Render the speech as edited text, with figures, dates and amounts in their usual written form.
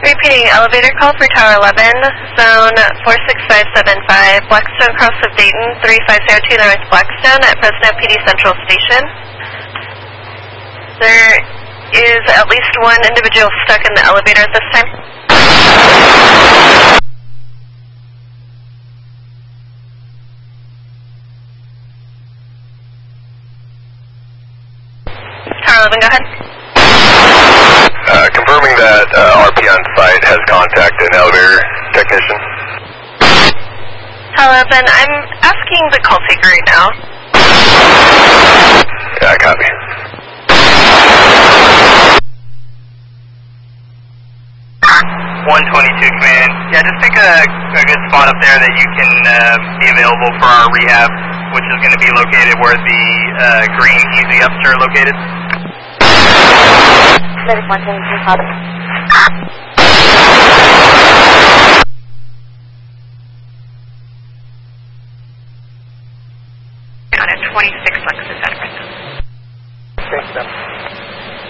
Repeating, elevator call for Tower 11, zone 46575, Blackstone Cross of Dayton, 3502 North Blackstone at Fresno PD Central Station. There is at least one individual stuck in the elevator at this time. Tower 11, go ahead. Confirming that RP on site has contacted an elevator technician. Tower 11, I'm asking the call taker right now. Yeah, I copy. Command. Yeah, just pick a good spot up there that you can be available for our rehab, which is going to be located where the green Easy Ups are located. Medic 122, copy. On a 26 Lexus at Fresno. Thanks,